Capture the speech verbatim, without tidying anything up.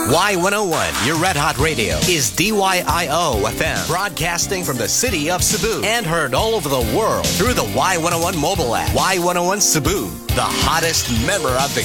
Y one oh one, your red hot radio, is D Y I O F M, broadcasting from the city of Cebu and heard all over the world through the Y one oh one mobile app. Y one oh one Cebu, the hottest member of the